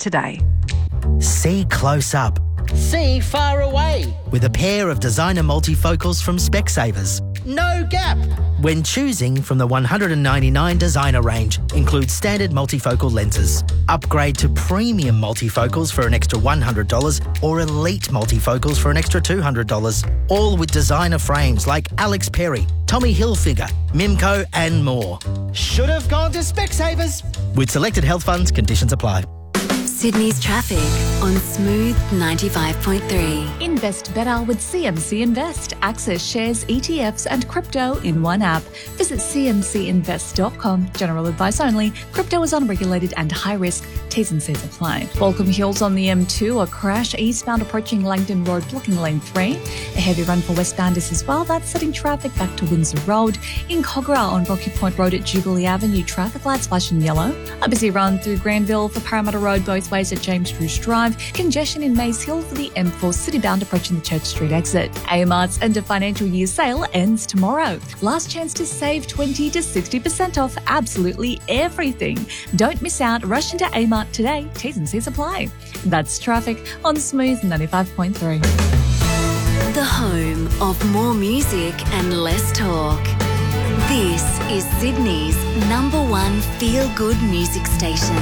today. See close up See far away. with a pair of designer multifocals from Specsavers. No gap. When choosing from the 199 designer range, includes standard multifocal lenses. Upgrade to premium multifocals for an extra $100 or elite multifocals for an extra $200. All with designer frames like Alex Perry, Tommy Hilfiger, Mimco and more. Should have gone to Specsavers. With selected health funds, conditions apply. Sydney's traffic on Smooth 95.3. Invest better with CMC Invest. Access shares, ETFs and crypto in one app. Visit cmcinvest.com. General advice only. Crypto is unregulated and high risk. T's and C's apply. Welcome Hills on the M2. A crash eastbound approaching Langdon Road, blocking lane 3. A heavy run for westbounders as well. That's setting traffic back to Windsor Road. In Cogra on Rocky Point Road at Jubilee Avenue, traffic lights flashing yellow. A busy run through Granville for Parramatta Road both ways at James Bruce Drive. Congestion in Maze Hill for the M4 citybound approaching the Church Street exit. Amart's end of financial year sale ends tomorrow. Last chance to save 20 to 60% off absolutely everything. Don't miss out. Rush into Amart today. T's and C's apply. That's traffic on Smooth 95.3. The home of more music and less talk. This is Sydney's #1 feel-good music station.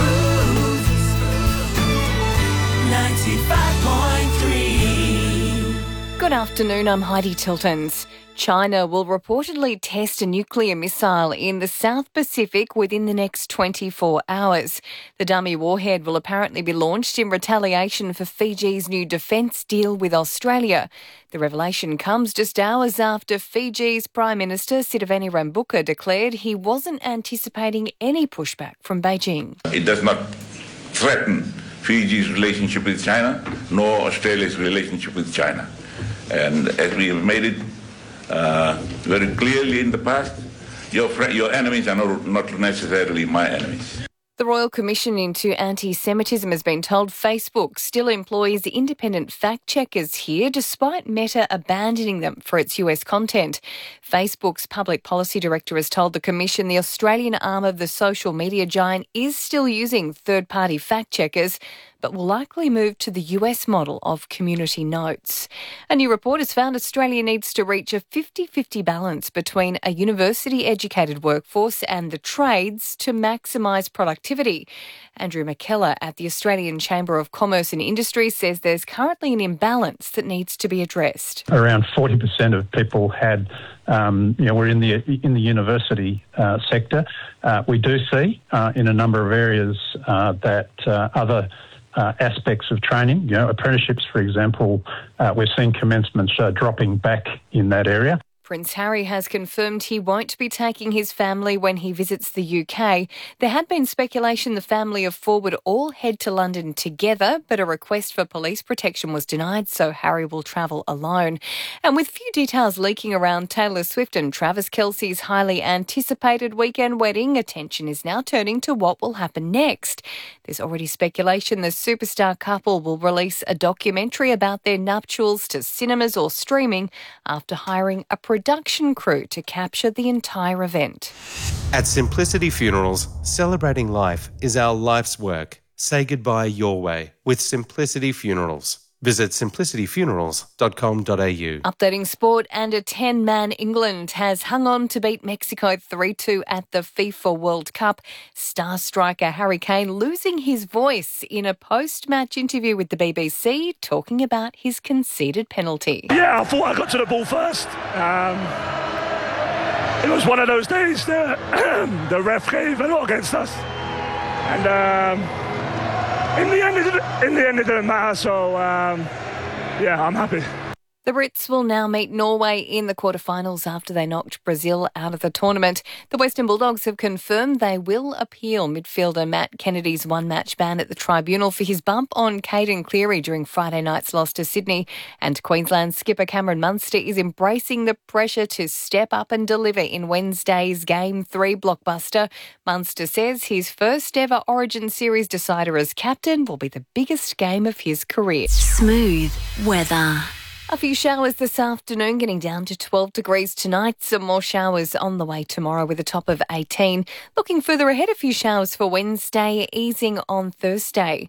95.3. Good afternoon, I'm Heidi Tiltons. China will reportedly test a nuclear missile in the South Pacific within the next 24 hours. The dummy warhead will apparently be launched in retaliation for Fiji's new defence deal with Australia. The revelation comes just hours after Fiji's Prime Minister Sitiveni Rabuka declared he wasn't anticipating any pushback from Beijing. It does not threaten Fiji's relationship with China, nor Australia's relationship with China. And as we have made it very clearly in the past, your enemies are not necessarily my enemies. The Royal Commission into Anti-Semitism has been told Facebook still employs independent fact-checkers here despite Meta abandoning them for its US content. Facebook's public policy director has told the Commission the Australian arm of the social media giant is still using third-party fact-checkers, but will likely move to the US model of community notes. A new report has found Australia needs to reach a 50-50 balance between a university-educated workforce and the trades to maximise productivity. Andrew McKellar at the Australian Chamber of Commerce and Industry says there's currently an imbalance that needs to be addressed. Around 40% of people were in the university sector. We do see in a number of areas that other aspects of training, apprenticeships, for example, we're seeing commencements dropping back in that area. Prince Harry has confirmed he won't be taking his family when he visits the UK. There had been speculation the family of four would all head to London together, but a request for police protection was denied, so Harry will travel alone. And with few details leaking around Taylor Swift and Travis Kelce's highly anticipated weekend wedding, attention is now turning to what will happen next. There's already speculation the superstar couple will release a documentary about their nuptials to cinemas or streaming after hiring a production crew to capture the entire event. At Simplicity Funerals, celebrating life is our life's work. Say goodbye your way with Simplicity Funerals. Visit simplicityfunerals.com.au. Updating sport, and a 10-man England has hung on to beat Mexico 3-2 at the FIFA World Cup. Star striker Harry Kane losing his voice in a post-match interview with the BBC, talking about his conceded penalty. Yeah, I thought I got to the ball first. It was one of those days that the ref gave a lot against us. And in the end, it didn't matter, so I'm happy. The Brits will now meet Norway in the quarterfinals after they knocked Brazil out of the tournament. The Western Bulldogs have confirmed they will appeal midfielder Matt Kennedy's one-match ban at the tribunal for his bump on Caden Cleary during Friday night's loss to Sydney. And Queensland skipper Cameron Munster is embracing the pressure to step up and deliver in Wednesday's Game 3 blockbuster. Munster says his first ever Origin Series decider as captain will be the biggest game of his career. Smooth weather. A few showers this afternoon, getting down to 12 degrees tonight. Some more showers on the way tomorrow with a top of 18. Looking further ahead, a few showers for Wednesday, easing on Thursday.